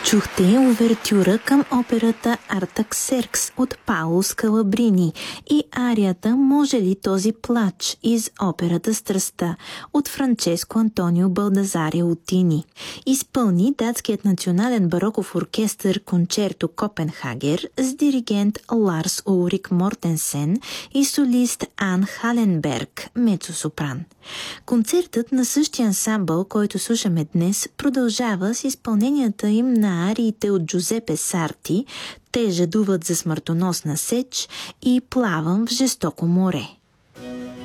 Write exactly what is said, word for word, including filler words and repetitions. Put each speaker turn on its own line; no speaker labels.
Чухте увертюра към операта Артаксеркс от Пауло Скалабрини и арията "Може ли този плач" из операта Страстта от Франческо Антонио Балдазаре Отини. Изпълни датският национален бароков оркестър Кончерто Копенхагер с диригент Ларс Улрик Мортенсен и солист Ан Халенберг, мецо-сопран. Концертът на същия ансамбъл, който слушаме днес, продължава с изпълненията им на ариите от Джузепе Сарти "Те жадуват за смъртоносна сеч" и "Плавам в жестоко море".